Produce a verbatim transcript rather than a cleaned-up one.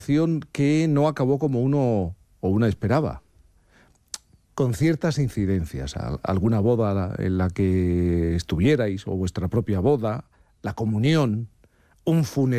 que no acabó como uno o una esperaba, con ciertas incidencias. Alguna boda en la que estuvierais, o vuestra propia boda, la comunión, un funeral